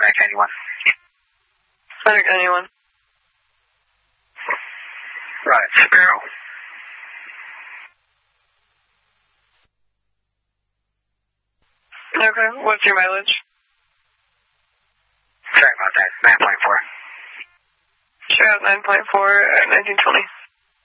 Medic 91. Medic 91. Right, Sparrow. Okay, what's your mileage? Sorry about that, 9.4. Sure, 9.4 at 1920.